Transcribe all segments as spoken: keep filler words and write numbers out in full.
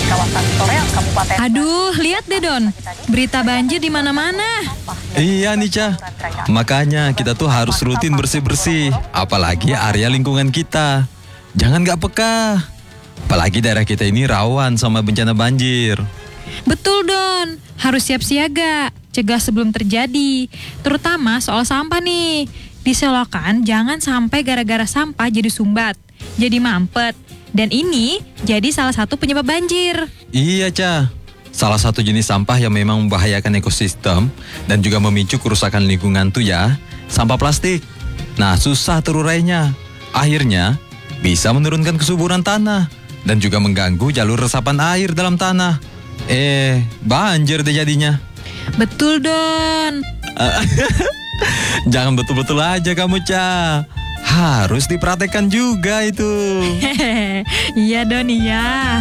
di kawasan Soreang, Kabupaten. Aduh, lihat deh Don, berita banjir di mana-mana. Iya nih Cah, makanya kita tuh harus rutin bersih-bersih, apalagi area lingkungan kita. Jangan gak peka, apalagi daerah kita ini rawan sama bencana banjir. Betul Don, harus siap siaga, cegah sebelum terjadi, terutama soal sampah nih. Diselokan jangan sampai gara-gara sampah jadi sumbat, jadi mampet. Dan ini jadi salah satu penyebab banjir. Iya Cah, salah satu jenis sampah yang memang membahayakan ekosistem dan juga memicu kerusakan lingkungan tuh ya, sampah plastik. Nah susah terurainya, akhirnya bisa menurunkan kesuburan tanah dan juga mengganggu jalur resapan air dalam tanah. Eh, banjir deh jadinya. Betul Don. Jangan betul-betul aja kamu Cah, harus diperhatikan juga itu. Iya Don, iya.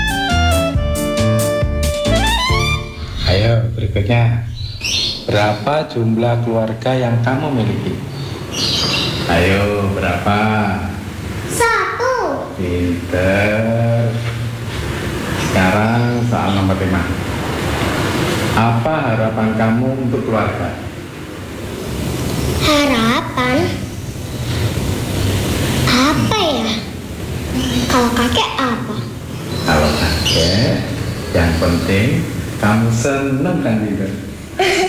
Ayo berikutnya, berapa jumlah keluarga yang kamu miliki? Ayo berapa? Satu. Pinter. Sekarang soal nomor lima. Apa harapan kamu untuk keluarga? Harapan? Apa ya? Kalau kakek apa? Kalau kakek, yang penting kamu senang dan tidur.